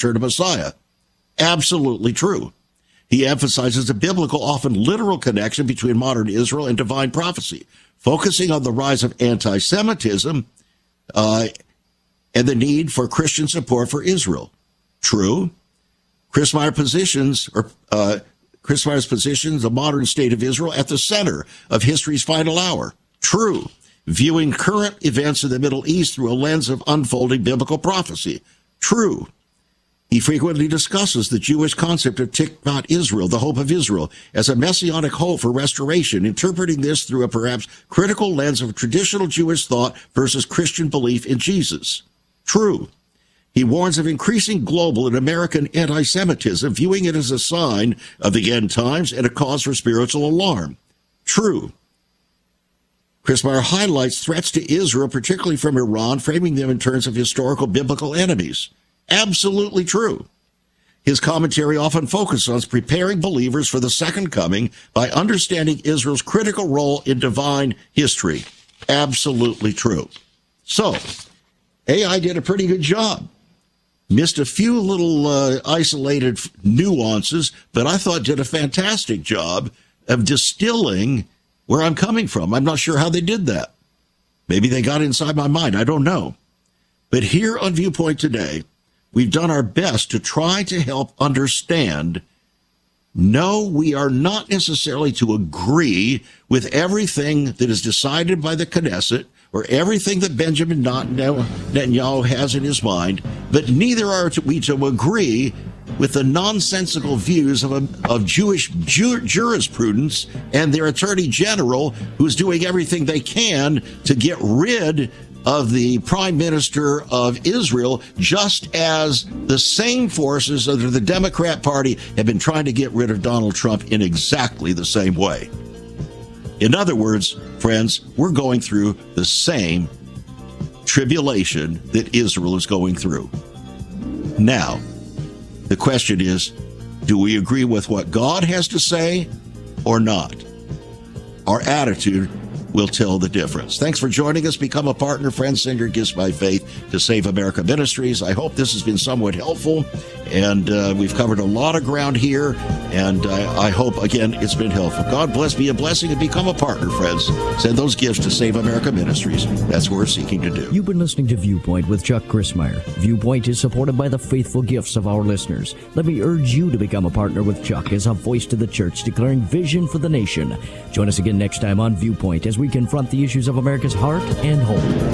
return of Messiah. Absolutely true. He emphasizes a biblical, often literal connection between modern Israel and divine prophecy, focusing on the rise of anti-Semitism and the need for Christian support for Israel. True. Chris Meyer's positions the modern state of Israel at the center of history's final hour. True. Viewing current events in the Middle East through a lens of unfolding biblical prophecy. True. He frequently discusses the Jewish concept of Tikvat Israel, the hope of Israel, as a messianic hope for restoration, interpreting this through a perhaps critical lens of traditional Jewish thought versus Christian belief in Jesus. True. He warns of increasing global and American anti-Semitism, viewing it as a sign of the end times and a cause for spiritual alarm. True. Chris Meyer highlights threats to Israel, particularly from Iran, framing them in terms of historical biblical enemies. Absolutely true. His commentary often focuses on preparing believers for the second coming by understanding Israel's critical role in divine history. Absolutely true. So, AI did a pretty good job. Missed a few little isolated nuances, but I thought did a fantastic job of distilling where I'm coming from. I'm not sure how they did that. Maybe they got inside my mind. I don't know. But here on Viewpoint today, we've done our best to try to help understand. No, we are not necessarily to agree with everything that is decided by the Knesset or everything that Benjamin Netanyahu has in his mind, but neither are we to agree with the nonsensical views of Jewish jurisprudence and their attorney general, who's doing everything they can to get rid of the prime minister of Israel, just as the same forces under the Democrat Party have been trying to get rid of Donald Trump in exactly the same way. In other words, friends, we're going through the same tribulation that Israel is going through. Now, the question is, do we agree with what God has to say or not? Our attitude will tell the difference. Thanks for joining us. Become a partner, friend. Send your gifts by faith to Save America Ministries. I hope this has been somewhat helpful, and we've covered a lot of ground here, and I hope, again, it's been helpful. God bless, be a blessing, and become a partner, friends. Send those gifts to Save America Ministries. That's what we're seeking to do. You've been listening to Viewpoint with Chuck Crismier. Viewpoint is supported by the faithful gifts of our listeners. Let me urge you to become a partner with Chuck as a voice to the church, declaring vision for the nation. Join us again next time on Viewpoint as we confront the issues of America's heart and home.